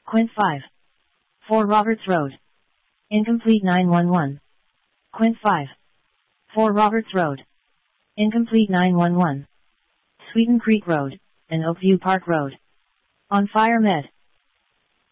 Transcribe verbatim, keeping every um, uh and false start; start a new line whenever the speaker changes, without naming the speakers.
Quint five. four Roberts Road. Incomplete nine one one. Quint five. four Roberts Road. Incomplete nine one one. Sweeten Creek Road, and Oakview Park Road. On Fire Med.